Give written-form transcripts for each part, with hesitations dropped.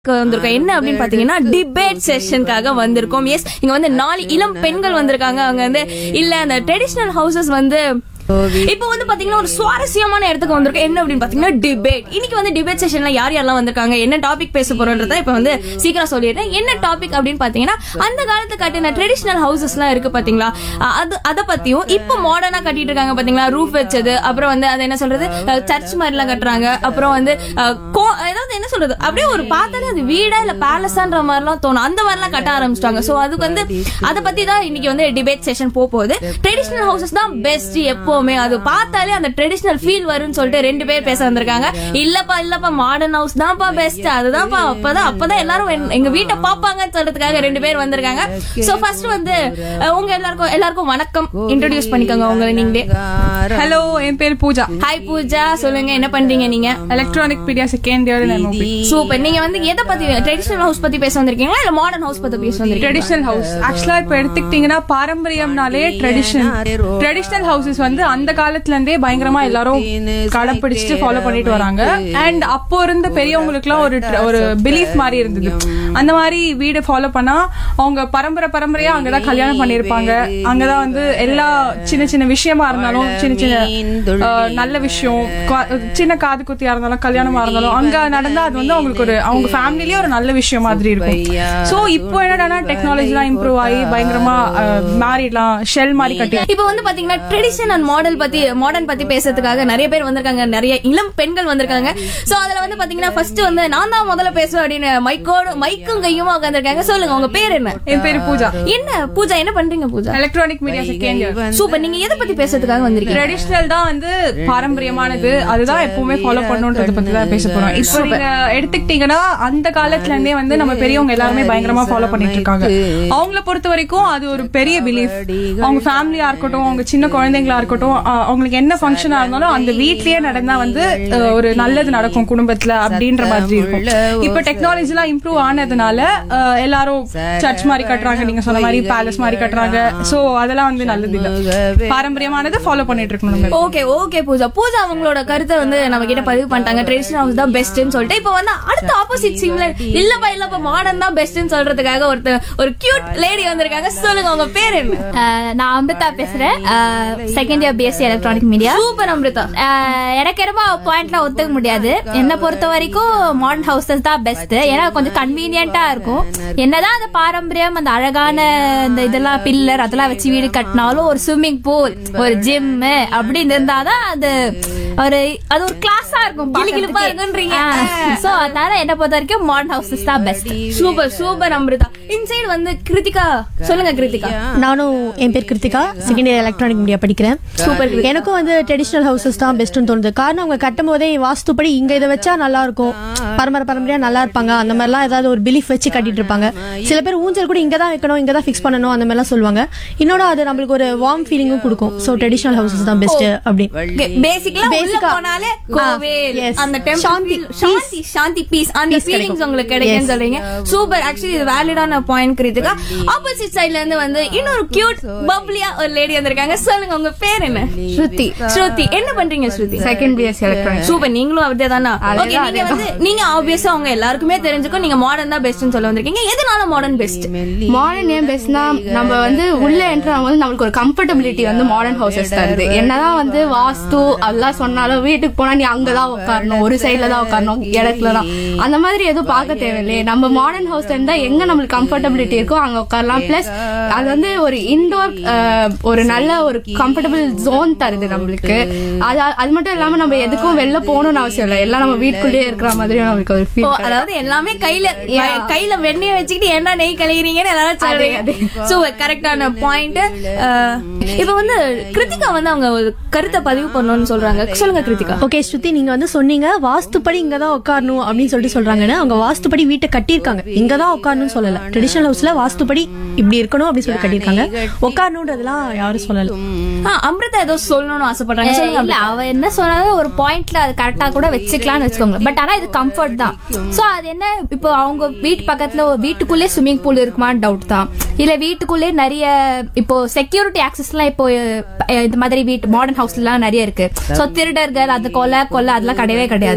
வந்திருக்கோம். என்ன அப்படின்னு பாத்தீங்கன்னா டிபேட் செஷனுக்காக வந்திருக்கோம். எஸ், இங்க வந்து 4 இளம் பெண்கள் வந்திருக்காங்க. அவங்க வந்து இல்ல அந்த ட்ரெடிஷனல் ஹவுசஸ் வந்து இப்போ வந்து பாத்தீங்கன்னா ஒரு சுவாரஸ்யமான இடத்துக்கு வந்திருக்கோம். என்ன அப்படின்னு பாத்தீங்கன்னா டிபேட். இன்னைக்கு வந்து டிபேட் செஷன்ல யார் யாரெல்லாம் வந்திருக்காங்க, என்ன டாபிக் பேச போறோம்ன்றத இப்ப வந்து சீக்கிரம் சொல்லிடுறேன். என்ன டாபிக் அப்படின்னு பாத்தீங்கன்னா அந்த காலத்து கட்டின ட்ரெடிஷனல் ஹவுசஸ் எல்லாம் இருக்கு பாத்தீங்களா, அத பத்தியும் இப்ப மாடர்னா கட்டிட்டு இருக்காங்க பாத்தீங்களா, ரூஃப் வச்சது, அப்புறம் வந்து அது என்ன சொல்றது சர்ச் மாதிரி எல்லாம் கட்டுறாங்க, அப்புறம் வந்து ஏதாவது என்ன சொல்றது அப்படியே ஒரு பார்த்தாலே அது வீடா இல்ல பேலஸான்ற மாதிரி எல்லாம் தோணும், அந்த மாதிரி எல்லாம் கட்ட ஆரம்பிச்சிட்டாங்க. சோ அதுக்கு வந்து அதை பத்தி தான் இன்னைக்கு வந்து டிபேட் செஷன் போகுது. ட்ரெடிஷனல் ஹவுசஸ் தான் பெஸ்ட், எப்பவுமே அது பார்த்தாலே அந்த ட்ரெடிஷனல் ஃபீல் வரும்னு சொல்லிட்டு 2 பேர் பேச வந்திருக்காங்க. இல்லப்பா மாடர்ன் ஹவுஸ் தான்ப்பா பெஸ்ட், அதுதான்ப்பா அப்பதான் எல்லாரும் எங்க வீட்டை பாப்பாங்கன்னு சொல்றதுக்காக 2 பேர் வந்திருக்காங்க. சோ ஃபர்ஸ்ட் வந்து உங்க எல்லாருக்கும் வணக்கம், இன்ட்ரோடியூஸ் பண்ணிக்கோங்க உங்களை நீங்களே. ஹலோ, என் பேர் பூஜா. ஹாய் பூஜா, சொல்லுங்க என்ன பண்றீங்க நீங்க? Electronic media second year MOP. Super. நீங்க வந்து எதை பத்தி, ட்ரெடிஷனல் ஹவுஸ் பத்தி பேச வந்திருக்கீங்களா இல்ல மாடர்ன் ஹவுஸ் பத்தி பேச வந்திருக்கீங்க? Traditional house. ஆக்சுவலா இப்ப எடுத்துக்கிட்டீங்கன்னா பாரம்பரியம்னாலே ட்ரெடிஷனல் ஹவுசஸ் வந்து அந்த காலத்துல இருந்தே பயங்கரமா எல்லாரும் கடைபிடிச்சிட்டு ஃபாலோ பண்ணிட்டு வராங்க. அண்ட் அப்போ இருந்த பெரியவங்களுக்கு எல்லாம் ஒரு பிலீஃப் மாதிரி இருந்தது. அந்த மாதிரி வீடு ஃபாலோ பண்ணா அவங்க பரம்பரையா அங்கதான் கல்யாணம் பண்ணிருப்பாங்க. அங்கதான் வந்து எல்லா சின்ன சின்ன விஷயமா இருந்தாலும், சின்ன சின்ன நல்ல விஷயம், சின்ன காது குத்தியா இருந்தாலும், கல்யாணமா இருந்தாலும் அங்க நடந்தா அது வந்து அவங்களுக்கு அவங்க ஃபேமிலிலேயே ஒரு நல்ல விஷயம் மாதிரி இருக்கும். சோ இப்போ என்னடா டெக்னாலஜி எல்லாம் இம்ப்ரூவ் ஆகி பயங்கரமா மாறிடலாம், ஷெல் மாதிரி கட்டி. இப்போ வந்து பாத்தீங்கன்னா ட்ரெடிஷன் அண்ட் மாடர்ன் பத்தி பேசுறதுக்காக நிறைய பேர் வந்திருக்காங்க, நிறைய இளம் பெண்கள் வந்திருக்காங்க. சோ அதுல வந்து பாத்தீங்கன்னா ஃபர்ஸ்ட் வந்து நான் தான் முதல்ல பேசுவேன் அப்படின்னு மைக்கும் கையுமா உட்காந்துருக்காங்க. சொல்லுங்க உங்க பேர் என்ன? என் பேரு பூஜா. என்ன பூஜா, என்ன பண்றீங்க Pooja? Electronic media second year. Super. நீங்க எதை பத்தி பேசுறதுக்காக வந்திருக்கீங்க? ட்ரெடிஷனல் தான் வந்து பாரம்பரியமானது, அதுதான் எப்பவுமே ஃபாலோ பண்ணணும்ன்றத பத்தி தான் பேச போறோம். இப்போ நீங்க எடுத்துக்கிட்டீங்கன்னா அந்த காலத்துல இருந்தே வந்து நம்ம பெரியவங்க எல்லாருமே பயங்கரமா ஃபாலோ பண்ணிட்டு இருக்காங்க. அவங்கள பொறுத்த வரைக்கும் அது ஒரு பெரிய பிலீஃப். அவங்க ஃபேமிலியா இருக்கட்டும், அவங்க சின்ன குழந்தைங்களா இருக்கட்டும், அவங்களுக்கு என்ன ஃபங்க்ஷனா இருந்தாலும் அந்த வீட்லயே நடந்தா வந்து ஒரு நல்லது நடக்கும் குடும்பத்துல அப்படின்ற மாதிரி இருக்கும். இப்ப டெக்னாலஜி எல்லாம் இம்ப்ரூவ் ஆனதுனால எல்லாரும் சர்ச் மாதிரி கட்டுறாங்க, நீங்க சொன்ன மாதிரி பேலஸ் மாதிரி கட்டுறாங்க. சோ அதெல்லாம் வந்து நல்லது இல்ல, பாரம்பரியமானது ஃபாலோ பண்ணிட்டு இருக்கணும். ஓகே பூஜா அவங்களோட கருத்தை வந்து நம்ம கிட்ட பதிவு பண்ணிட்டாங்க. ட்ரெடிஷனல் ஹவுஸ் தான் பெஸ்ட்னு சொல்லிட்டு இப்போ வந்து அடுத்த ஆப்போசிட் சீம்ல இல்லப்பா மாடர்ன் தான் பெஸ்ட்னு சொல்றதுக்காக ஒரு கியூட் லேடி வந்திருக்காங்க. சொல்லுங்க உங்க பேர் என்ன? நான் அமிர்தா பேசுறேன், second year BSc electronic media. Super Amrita. எனக்கு ரொம்ப பாயிண்ட்ல ஒத்துக்க முடியாது. என்ன பொறுத்த வரைக்கும் மாடர்ன் ஹவுசஸ் தான் பெஸ்ட். ஏன்னா கொஞ்சம் கன்வீனியன்ட்டா இருக்கும். என்னதான் அந்த பாரம்பரியம், அந்த அழகான இந்த இதெல்லாம் பில்லர் அதெல்லாம் வச்சு வீடு கட்டினாலும் ஒரு ஸ்விம்மிங் பூல், ஒரு ஜிம் அப்படின்னு இருந்தாதான் அது ஒரு கிளாஸா இருக்கும், கிளிகிளிப்பா இருக்குன்றீங்க. சோ அதனால என்ன பொறுத்த வரைக்கும் மாடர்ன் ஹவுசஸ் தான் பெஸ்ட். சூப்பர் அமிர்தா. இன்சைடு வந்து கிருத்திகா, சொல்லுங்க கிருத்திகா. நானும் என் பேர் Kiruthika, second year electronic media படிக்கிறேன். சூப்பர். எனக்கும் வந்து ட்ரெடிஷனல் ஹவுசஸ் தான் பெஸ்ட்னு தோணுது. காரணம் அவங்க கட்டும் போதே வாஸ்துப்படி இங்க இதை வச்சா நல்லா இருக்கும், பரம்பரையா நல்லா இருப்பாங்க, அந்த மாதிரிலாம் ஏதாவது ஒரு பிலீஃப் வச்சு கட்டிட்டு இருப்பாங்க. சில பேர் ஊஞ்சல் கூட இங்கதான் வைக்கணும், இங்கதான் ஃபிக்ஸ் பண்ணணும் அந்த மாதிரிலாம் சொல்லுவாங்க. இன்னொன்னு அது நம்மளுக்கு ஒரு வார்ம் ஃபீலிங்கும் கொடுக்கும். சோ ட்ரெடிஷனல் ஹவுசஸ் தான் பெஸ்ட். அப்படி போனாலே கோவில், அந்த சாந்தி பீஸ், அந்த ஃபீலிங்ஸ் உங்களுக்கு கிடைக்கும்னு சொல்றீங்க. சூப்பர். ஆக்சுவலி இது வேலிடான பாயிண்ட் கிருத்திகா. ஆப்போசிட் சைடுல இருந்து வந்து இன்னொரு கியூட் பப்ளியா ஒரு லேடி வந்திருக்காங்க. சொல்லுங்க உங்க பேர் என்ன? ஸ்ருதி. என்ன பண்றீங்க ஸ்ருதி? Second BSc electronic. சூப்பர். நீங்களும் அப்படியேதானா? ஓகே. நீங்க வந்து நீங்க ஆப்வியஸா அவங்க எல்லாருக்குமே தெரிஞ்சுக்கும் நீங்க மாடர்ன் தான் பெஸ்ட்னு சொல்ல வந்திருக்கீங்க. எதனால மாடர்ன் பெஸ்ட்? மாடர்ன் ஏன் பெஸ்ட்னா, நம்ம வந்து உள்ள என்ட்ரு ஆகும்போது நம்மளுக்கு ஒரு கம்ஃபர்டபிலிட்டி வந்து மாடர்ன் ஹவுசஸ் தருது. என்னதான் வந்து வாஸ்து அதெல்லாம் சொன்னாலும் வீட்டுக்கு போனா நீ அங்கதான் உட்காரணும், ஒரு சைட்ல தான் உட்காரணும், இடத்துலதான் அந்த மாதிரி எதுவும் பார்க்க தேவையில்லையே. நம்ம மாடர்ன் ஹவுஸ்ல இருந்தா எங்க நம்மளுக்கு கம்ஃபர்டபிலிட்டி இருக்கோ அங்க உட்காரலாம். பிளஸ் அது வந்து ஒரு இன்டோர் ஒரு நல்ல ஒரு கம்ஃபர்டபிள் ஜோன் தருது நம்மளுக்கு. அது மட்டும் இல்லாம நம்ம எதுக்கும் வெளில போகணும்னு அவசியம் இல்லை, எல்லாம் நம்ம வீட்டுக்குள்ளேயே இருக்கிற மாதிரி நம்மளுக்கு ஒரு ஃபீல். அதாவது எல்லாமே கையில வெண்ணெய் வச்சுக்கிட்டு என்ன நெய் கலைகிறீங்கன்னு எல்லாரும் சொல்றீங்க. சூப்பர், கரெக்டான பாயிண்ட். இப்ப வந்து கிருத்திகா வந்து அவங்க கருத்தை பதிவு பண்ணணும்னு சொல்றாங்க. சொல்லுங்க கிருத்திகா. ஓகே ஸ்ருதி, நீங்க வந்து சொன்னீங்க வாஸ்துப்படி இங்கதான் உட்காரணும் அப்படின்னு சொல்லிட்டு சொல்றாங்கன்னு. அவங்க வாஸ்துப்படி வீட்டை கட்டியிருக்காங்க, இங்கதான் உட்காரணும்னு சொல்லல. ட்ரெடிஷனல் ஹவுஸ்ல வாஸ்துப்படி இப்படி இருக்கணும் அப்படின்னு சொல்லி கட்டியிருக்காங்க. உட்காரணும்ன்றதுலாம் யாரும் சொல்லல. அமிர்தா ஏதோ சொல்லணும்னு ஆசைப்படுறாங்க. இல்ல, அவ என்ன சொன்னாலும் ஒரு பாயிண்ட்ல அது கரெக்டா கூட வச்சுக்கலாம்னு வச்சுக்கோங்க. பட் ஆனா இது கம்ஃபர்ட் தான். சோ அது என்ன, இப்போ அவங்க வீட்டு பக்கத்துல வீட்டுக்குள்ளே ஸ்விம்மிங் பூல் இருக்குமான்னு டவுட் தான். இல்ல வீட்டுக்குள்ளே நிறைய இப்போ செக்யூரிட்டி ஆக்சஸ் எல்லாம் இப்போ இந்த மாதிரி மாடர்ன் ஹவுஸ்ல எல்லாம் நிறைய இருக்கு. சோ திருடர்கள், அந்த கொலை அதெல்லாம் கிடையவே கிடையாது.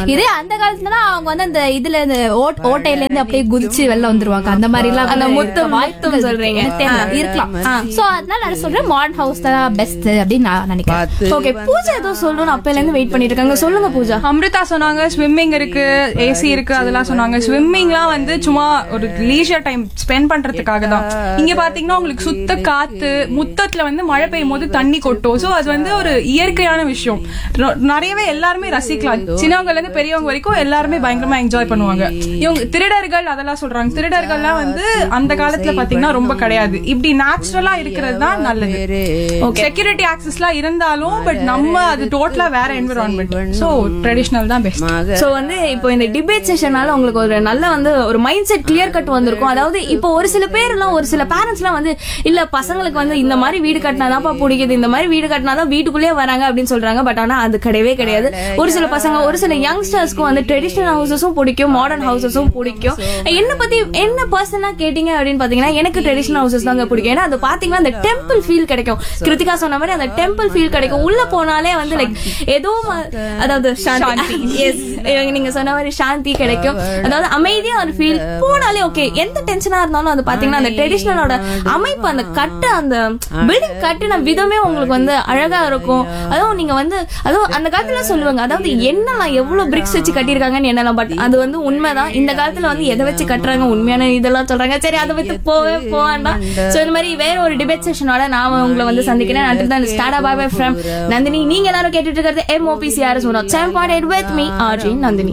இதே அந்த காலத்துலனா அவங்க வந்து அந்த இதுல இந்த ஓட்டையில இருந்து அப்படியே குதிச்சு வெளில வந்துருவாங்க. அந்த மாதிரி எல்லாம் அந்த முத்தம் சொல்றீங்க இருக்கலாம். சோ அதனால நான் சொல்றேன் மாடர்ன் ஹவுஸ் தான் பெஸ்ட் அப்படின்னு நான் நினைக்கிறேன். ஓகே, பூஜா ஏதோ சொல்லணும் அப்பையில இருந்து வெயிட் பண்ணிட்டு இருக்காங்க. சொல்லுங்க பூஜா. அமிர்தா சொன்னாங்க ஸ்விம்மிங் இருக்கு, ஏசி இருக்கு, அதெல்லாம் சொன்னாங்க. ஸ்விம்மிங்லாம் வந்து சும்மா ஒரு லீஜர் டைம் ஸ்பெண்ட் பண்றதுக்காக தான். இங்க பாத்தீங்கன்னா உங்களுக்கு சுத்த காத்து, முத்தத்துல வந்து மழை பெய்யும் போது தண்ணி கொட்டும். சோ அது வந்து ஒரு இயற்கையான விஷயம். நிறையவே எல்லாருமே ரசிக்கலாம். சின்னவங்கல இருந்து பெரியவங்க வரைக்கும் எல்லாருமே பயங்கரமா என்ஜாய் பண்ணுவாங்க. இவங்க திருடர்கள் அதெல்லாம் சொல்றாங்க. திருடர்கள்லாம் வந்து அந்த காலத்துல பாத்தீங்கன்னா ரொம்ப கிடையாது. இப்படி நேச்சுரலா இருக்கிறது தான் நல்லது. செக்யூரிட்டி ஆக்சஸ்லாம் இருந்தாலும் பட் நம்ம அது டோட்டலா வேற என்விரான்மெண்ட். சோ ட்ரெடிஷனல் தான் பெஸ்ட். சோ வந்து இப்போ இந்த டிபேட் செஷனால உங்களுக்கு ஒரு நல்ல வந்து ஒரு மைண்ட் செட் கிளியர் கட் வந்திருக்கும். அதாவது இப்போ ஒரு சில பேர் எல்லாம், ஒரு சில பேரண்ட்ஸ் எல்லாம் வந்து இல்ல பசங்களுக்கு வந்து இந்த மாதிரி வீடு கட்டினாதான்ப்பா பிடிக்குது, இந்த மாதிரி வீடு கட்டினாதான் வீட்டுக்குள்ளேயே வராங்க அப்படின்னு சொல்றாங்க. பட் ஆனா அது கிடையவே கிடையாது. ஒரு சில பசங்க, ஒரு சில யங்ஸ்டர்ஸ்க்கும் வந்து ட்ரெடிஷனல் ஹவுசஸும் பிடிக்கும், மாடர்ன் ஹவுசஸும் பிடிக்கும். என்ன பர்சனலா கேட்டீங்க அப்படின்னு பாத்தீங்கன்னா எனக்கு ட்ரெடிஷனல் ஹவுசஸ் தாங்க பிடிக்கும். ஏன்னா அது பாத்தீங்கன்னா அந்த டெம்பிள் ஃபீல் கிடைக்கும். கிருத்திகா சொன்ன மாதிரி அந்த டெம்பிள் ஃபீல் கிடைக்கும். உள்ள போனாலே வந்து லைக் ஏதோ அதாவது நீங்க சொன்ன மாதிரி சாந்தி கிடைக்கும். அதாவது அமைதியா ஒரு ஃபீல். போனாலே ஓகே, எந்த டென்ஷனா இருந்தாலும் அது பாத்தீங்கன்னா அந்த ட்ரெடிஷனலோட அமைப்பு, அந்த கட்டு, அந்த பில்டிங் கட்டின விதமே உங்களுக்கு வந்து அழகா இருக்கும். அதுவும் நீங்க வந்து அதுவும் அந்த காலத்துல சொல்லுவாங்க, அதாவது என்னெல்லாம் எவ்வளவு பிரிக்ஸ் வச்சு கட்டிருக்காங்கன்னு என்னெல்லாம். பட் அது வந்து உண்மைதான். இந்த காலத்துல வந்து எதை வச்சு கட்டுறாங்க, உண்மையான இதெல்லாம் சொல்றாங்க. சரி, அதை வச்சு போவேண்டாம். சோ இந்த மாதிரி வேற ஒரு டிபேட் செஷனோட நான் உங்களை வந்து சந்திக்கிறேன். Bye from Nandini. நீங்க எல்லாரும் கேட்டுட்டு இருக்கிறது MOPCRS 107.8 with me RJ Nandini.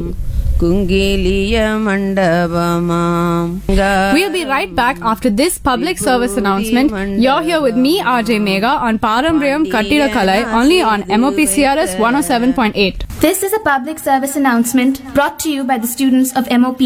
We'll be right back after this public service announcement. You're here with me, RJ Megha, on Parambriyam Kattida Kalai, only on MOPCRS 107.8. This is a public service announcement brought to you by the students of MOP.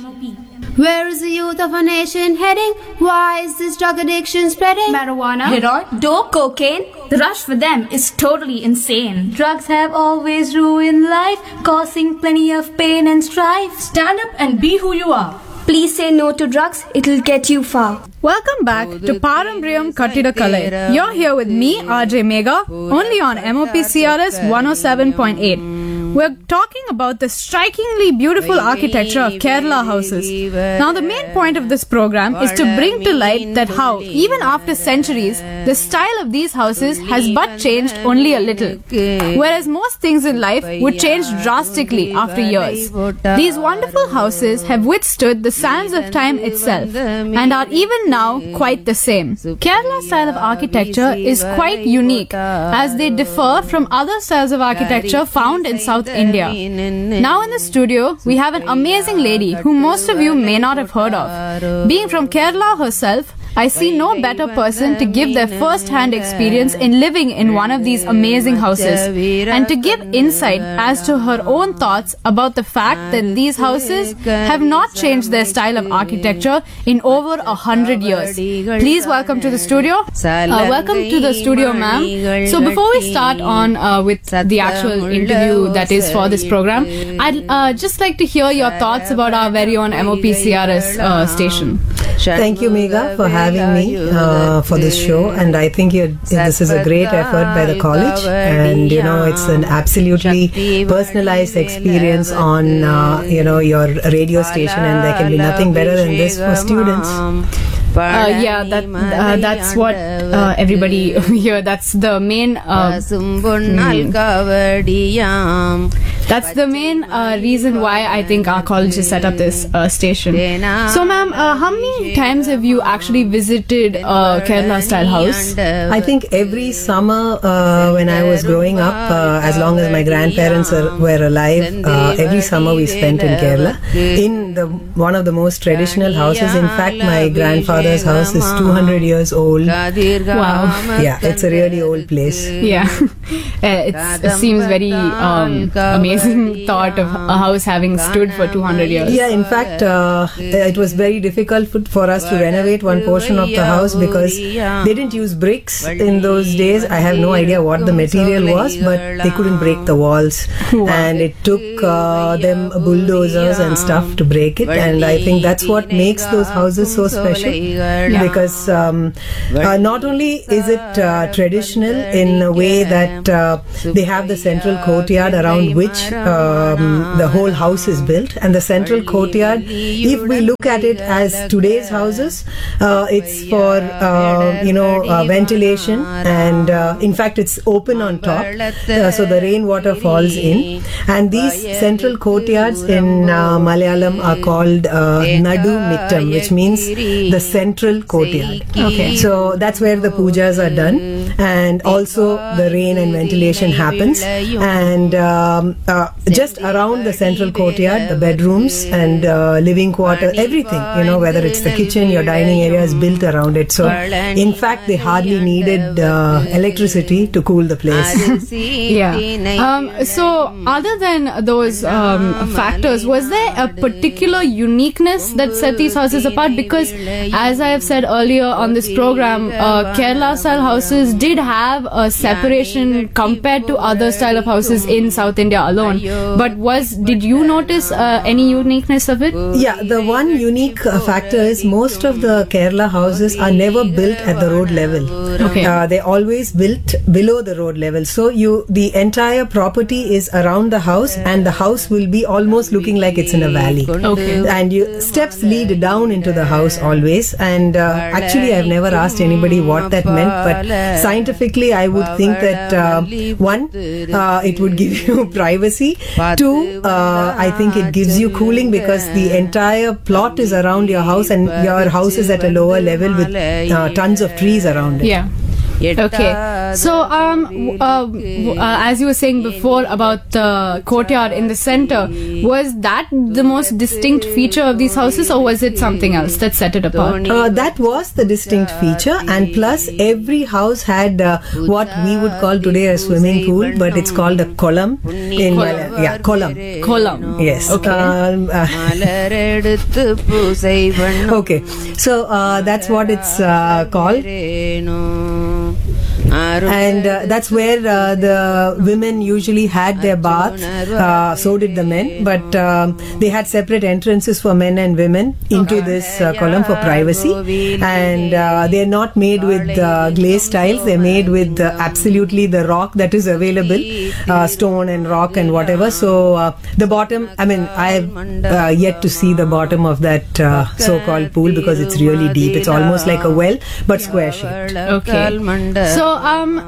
Where is the youth of our nation heading? Why is this drug addiction spreading? Marijuana, heroin, dope, cocaine. The rush for them is totally insane. Drugs have always ruined life, causing plenty of pain and strife. Stand up and be who you are. Please say no to drugs. It'll get you far. Welcome back to Parambriyam Kattida Kalai. You're here with me, RJ Megha, only on MOPCRS 107.8. We're talking about the strikingly beautiful architecture of Kerala houses. Now, the main point of this program is to bring to light that how, even after centuries, the style of these houses has but changed only a little. Whereas most things in life would change drastically after years. These wonderful houses have withstood the sands of time itself and are even now quite the same. Kerala's style of architecture is quite unique as they differ from other styles of architecture found in South India. Now in the studio, we have an amazing lady who most of you may not have heard of. Being from Kerala herself, I see no better person to give their first-hand experience in living in one of these amazing houses and to give insight as to her own thoughts about the fact that these houses have not changed their style of architecture in over 100 years. Please welcome to the studio. Welcome to the studio, ma'am. So before we start on with the actual interview that is for this program, I'd just like to hear your thoughts about our very own MOPCRS station. Thank you, Megha, for having me for this show, and I think this is a great effort by the college, and you know it's an absolutely personalized experience on your radio station, and there can be nothing better than this for students. That's what everybody here. That's the main. That's the main reason why I think our college has set up this station. So, ma'am, how many times have you actually visited Kerala style house? I think every summer when I was growing up, as long as my grandparents were alive, every summer we spent in Kerala in one of the most traditional houses. In fact, my grandfather's house is 200 years old. Wow. Yeah, it's a really old place. Yeah. It seems very amazing thought of a house having stood for 200 years. Yeah, in fact, it was very difficult for us to renovate one portion of the house because they didn't use bricks in those days. I have no idea what the material was, but they couldn't break the walls. And it took them bulldozers and stuff to break it. And I think that's what makes those houses so special. Because not only is it traditional in a way that they have the central courtyard around which the whole house is built, and the central courtyard, if we look at it as today's houses, it's for ventilation, and in fact it's open on top, so the rainwater falls in, and these central courtyards in Malayalam are called Nadu Mittam, which means the central courtyard. Okay, so that's where the pujas are done, and also the rain and ventilation happens, and just around the central courtyard, the bedrooms and living quarter, everything, whether it's the kitchen, your dining area is built around it. So in fact they hardly needed electricity to cool the place. Yeah. So other than those factors, was there a particular uniqueness that set these houses apart? Because as I have said earlier on this program, Kerala style houses did have a separation compared to other style of houses in South India alone. But did you notice any uniqueness of it? Yeah, the one unique factor is most of the Kerala houses are never built at the road level. Okay. They always built below the road level. So the entire property is around the house, and the house will be almost looking like it's in a valley. Okay. And steps lead down into the house always. And actually, I've never asked anybody what that meant, but scientifically, I would think that one, it would give you privacy. Two, I think it gives you cooling because the entire plot is around your house, and your house is at a lower level with tons of trees around it. Yeah. Okay. So, as you were saying before about the courtyard in the center, was that the most distinct feature of these houses, or was it something else that set it apart? That was the distinct feature, and plus every house had what we would call today a swimming pool, but it's called a kolam. Kolam. Kolam. Yes. Okay. Okay. So that's what it's called. And that's where the women usually had their bath. So did the men, but they had separate entrances for men and women into this column for privacy. And they're not made with glazed tiles. They're made with absolutely the rock that is available, stone and rock and whatever. So the bottom, I mean, I've yet to see the bottom of that so-called pool because it's really deep. It's almost like a well, but square shaped. Okay. So,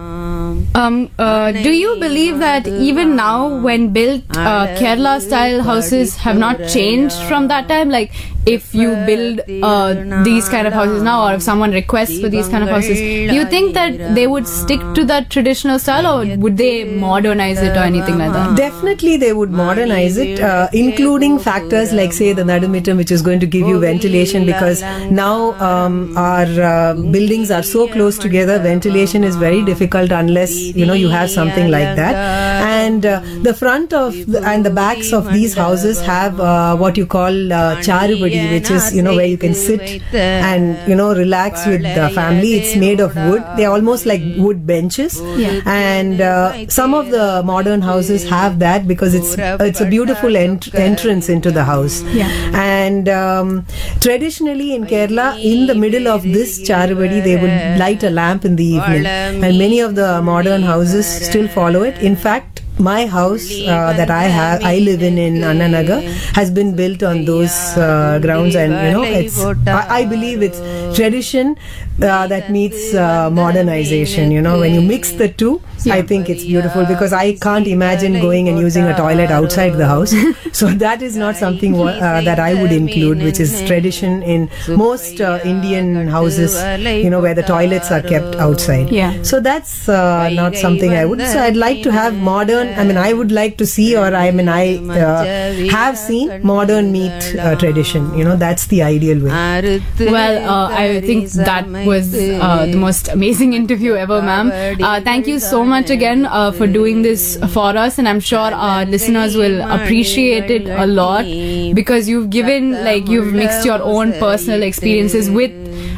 do you believe that even now when built Kerala style houses have not changed from that time? Like if you build these kind of houses now, or if someone requests for these kind of houses, do you think that they would stick to that traditional style, or would they modernize it or anything like that? Definitely they would modernize it, including factors like say the Nadumittam, which is going to give you ventilation, because now our buildings are so close together, ventilation is very difficult unless you have something like that. And the front of and the backs of these houses have what you call charubadi, which is where you can sit and relax with the family. It's made of wood. They're almost like wood benches. And some of the modern houses have that because it's a beautiful entrance into the house. And traditionally in Kerala, in the middle of this charubadi, they would light a lamp in the evening, and many of the modern houses still follow it. In fact, my house that I live in Annanagar has been built on those grounds, and I believe it's tradition that meets modernization. When you mix the two, I think it's beautiful, because I can't imagine going and using a toilet outside the house. So that is not something that I would include, which is tradition in most Indian houses, where the toilets are kept outside. So that's not something I would. So I'd like to have modern. I would like to see, or I have seen modern meet tradition. That's the ideal way. Well, I think that was the most amazing interview ever, ma'am. Thank you so much again for doing this for us, and I'm sure our listeners will appreciate it a lot, because you've mixed your own personal experiences with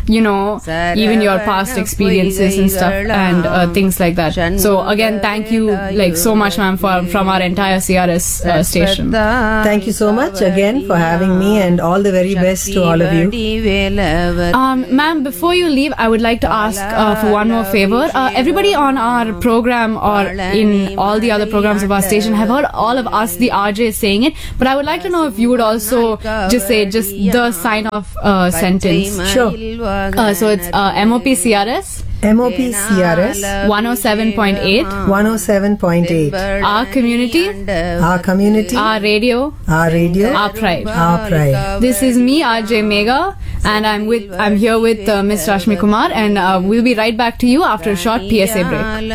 you know, even your past experiences and stuff and things like that. So again, thank you like so much, ma'am, from our entire CRS station. Thank you so much again for having me, and all the very best to all of you. Ma'am, before you leave, I would like to ask for one more favor. Everybody on our program or in all the other programs of our station have heard all of us, the RJs, saying it, but I would like to know if you would also just say just the sign of sentence. Sure. So it's MOP CRS. MOP CRS 107.8. 107.8. Our community. Our community. Our radio. Our radio. Our pride. Our pride. This is me, RJ Mega, and I'm here with Miss Rashmi Kumar, and we'll be right back to you after a short PSA break.